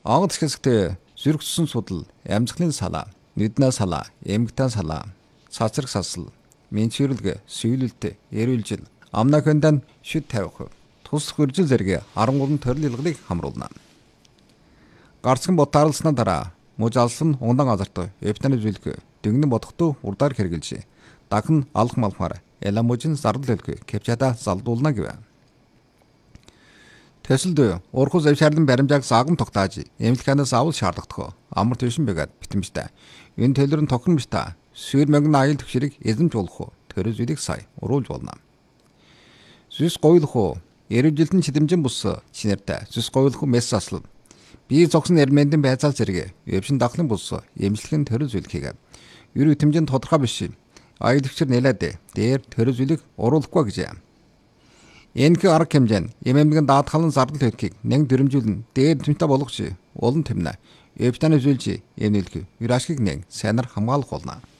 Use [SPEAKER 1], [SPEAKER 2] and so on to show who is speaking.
[SPEAKER 1] Онгоц хэсэгт зүрхсэн судал, амьсгалын салаа, нүднээ салаа, эмгтэн салаа, цацраг сасал, менчүрэлгэ, сүййлэлт, эрүүлжил, амна хөндан шүд тавих, тус хөржил зэрэг 13 төрөл илгалыг хамруулна. Гарцхан бот тааралснаа дараа муж алсан ундан азарт эвтаны зүйлг дөнгөн бодохдоо урдаар хэрэгжилж дахин алх малхаар эламужин зардал хэлгүй кепчада залдуулна гэв. Тэсэлд урхус авшаарлан баримжааг саагам тогтааж эмнэлханаас авал шаардлагатай амар твшин байгаад битэмжтэй. Энэ төлөр нь тохирно биш та. Сүйр мөнгөн аял төвшрийг эзэмж болох төрөө зүйлийг сая уруулж болно. Зүс гойлох эрүүжилтэн чидэмжин бус чинэртэй зүс гойлох месс аслал. Би зогсон эрмэндэн байцаал зэрэг өвшин дахлын бус эмчилгэн төрөө зүйл хийгээд ер үтэмжин тодорхой биш. Аял төвчр нэлээд дээр төрөө зүйлийг уруулахгүй гэж. Энэхүү арга хэмжээ эмэмгэн даатгалан зардал хэлхийг нэг дөрөмжүүлэн дээр тэмтэй болгоч улан тэмнэ. Эвтаны зүйлж эмнэлг ер ашгийг нэг сайнар хамгаалах болно.